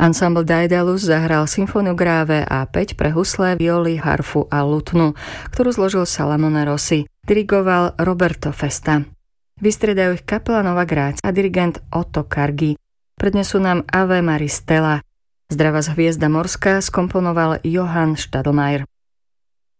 Ensemble Daedalus zahral symfóniu Grave A5 pre husle, violy, harfu a lutnu, ktorú zložil Salamone Rossi. Dirigoval Roberto Festa. Vystriedajú ich kapela Nova Graz a dirigent Otto Kargi. Prednesú nám Ave Maris Stella. Zdravá hviezda morská skomponoval Johann Stadelmeier.